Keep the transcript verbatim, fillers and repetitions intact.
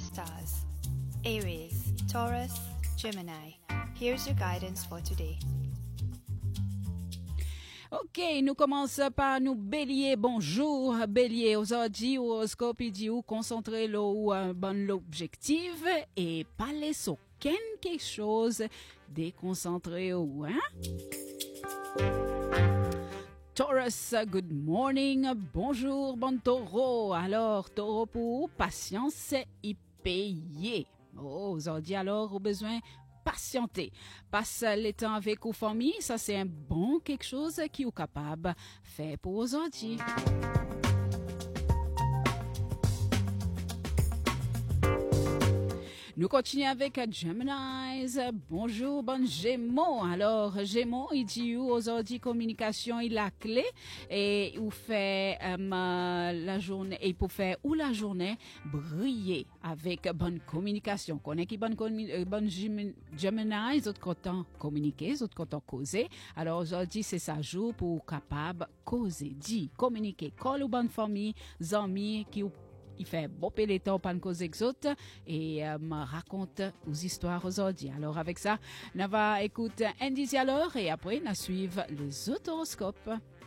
stars. Aries, Taurus, Gemini. Here's your guidance for today. Ok, nous commençons par nous bélier. Bonjour, bélier. Aujourd'hui, horoscope, il dit ou concentrer l'eau un bon l'objectif et pas laisser aucun quelque chose déconcentré ou, hein? Taurus, good morning. Bonjour, bon taureau. Alors, taureau pour patience et payer. Oh, aujourd'hui, alors, au besoin patienter. Passe le temps avec vos familles, ça c'est un bon quelque chose qui est capable de faire pour aujourd'hui. Nous continuons avec Gemini. Bonjour, bon Gémeaux. Alors, Gémeaux, il dit aujourd'hui communication est la clé et il fait um, la journée et pour faire ou la journée briller avec bonne communication. Connaît qui bonne commun- bonne Gemini, autres content communiquer, autres content causer. Alors aujourd'hui, c'est sa jour pour capable causer, dire, communiquer, coller aux bonnes familles, amis qui il fait bopper les temps pour cause exote et euh, me raconte aux histoires aujourd'hui. Alors avec ça, on va écouter un indice alors et après on suivre les autres horoscopes.